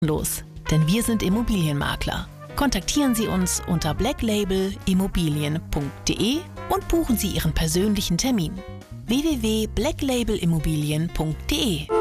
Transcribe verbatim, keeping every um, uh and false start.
Los, denn wir sind Immobilienmakler. Kontaktieren Sie uns unter blacklabel immobilien punkt de und buchen Sie Ihren persönlichen Termin. w w w punkt blacklabel immobilien punkt de